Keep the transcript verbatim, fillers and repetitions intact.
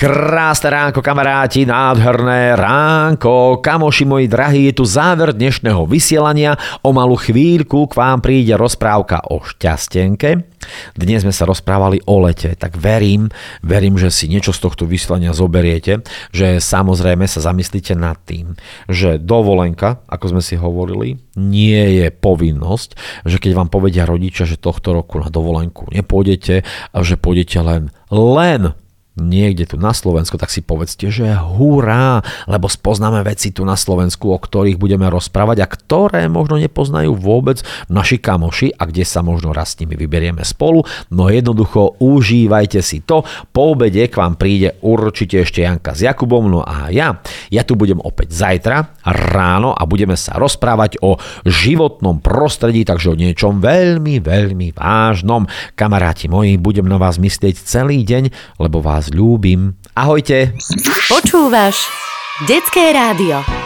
Krásne ránko, kamaráti, nádherné ránko. Kamoši moji drahí, je tu záver dnešného vysielania. O malú chvíľku k vám príde rozprávka o šťastenke. Dnes sme sa rozprávali o lete, tak verím, verím, že si niečo z tohto vysielania zoberiete, že samozrejme sa zamyslíte nad tým, že dovolenka, ako sme si hovorili, nie je povinnosť, že keď vám povedia rodičia, že tohto roku na dovolenku nepôjdete a že pôjdete len, len niekde tu na Slovensku, tak si povedzte, že hurá, lebo spoznáme veci tu na Slovensku, o ktorých budeme rozprávať a ktoré možno nepoznajú vôbec naši kamoši a kde sa možno raz s nimi vyberieme spolu. No jednoducho užívajte si to. Po obede k vám príde určite ešte Janka s Jakubom, no a ja, ja tu budem opäť zajtra ráno a budeme sa rozprávať o životnom prostredí, takže o niečom veľmi, veľmi vážnom. Kamaráti moji, budem na vás myslieť celý deň, lebo vás ľúbim. Ahojte. Počúvaš Detské rádio.